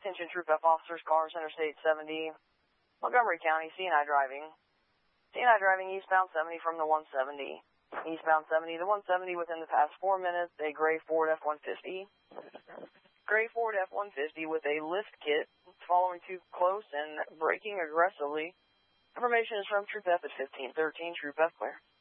Attention Troop F officers, cars, Interstate 70, Montgomery County, C&I driving. C&I driving eastbound 70 from the 170. Eastbound 70 to 170 within the past 4 minutes, a gray Ford F-150. Gray Ford F-150 with a lift kit, following too close and braking aggressively. Information is from Troop F at 1513, Troop F clear.